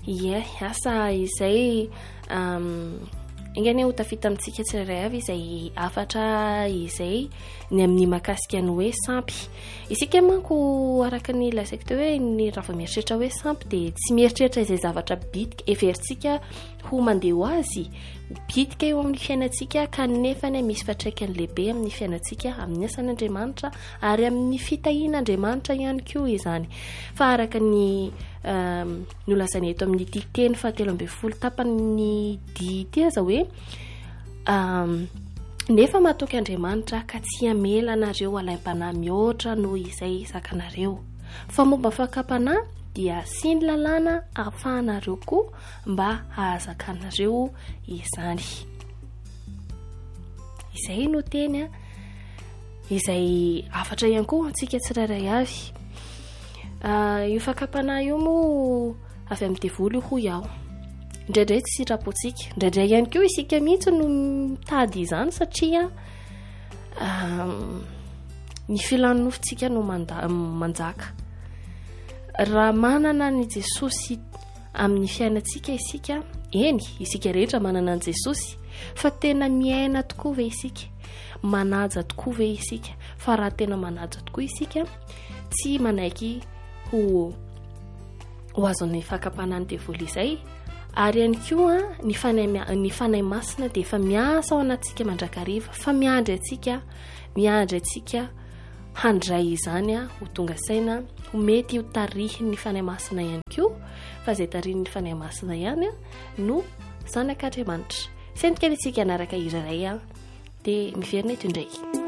Ie, asa izay ingany ho tafita amintsika tsirairay avy izay afatra izay ny amin'ny mahakasika ny hoe sampy. Isika manko araka ny lazaiko teo hoe ny raha vao mieritreritra hoe sampy dia tsy mieritreritra izay zavatra bitika everitsika ho mandeha ho azy bitika eo amin'ny fiainantsika kanefa misy fiantraikany lehibe amin'ny fiainantsika amin'ny asan'Andriamanitra ary amin'ny fitahian'Andriamanitra ihany koa izany. Fa araka ny nolazana eto amin'ny ity teny 7:10 tapan'ny dia aza hoe nefa mahatoky Andriamanitra ka tsy hamela anareo alaim-panahy mihoatra noho izay zakanareo fa momba fakapanahy dia sy ny lalàna ahafahanareo koa mba hahazakanareo izany. Izay no teny izay afatra ihany koa antsika tsirairay avy. Io fakapanahy io moa avy amin'ny devoly ho iaho. Indraindray tsy sitrapontsika, indraindray ihany koa isika mihitsy no mitady izany satria ny filanofitsika no manjaka. Raha manana ny Jesosy amin'ny fiainantsika isika, eny isika rehetra manana an Jesosy, fa tena miaina tokoa ve isika, manaja tokoa ve isika? Fa raha tena manaja tokoa isika, tsy manaiky ho azon'ny fakapanany devoly izay. Ary ihany koa ny fanahy masina dia efa miasa ao anatsika mandrakariva, fa miandry antsika handray izany ho tonga saina ho mety ho tarihin'ny fanahy masina ihany koa, fa izay tarihin'ny fanahy masina ihany no zanak'Andriamanitra. Sendra kely isika anaraka iray dia miverina eto indray.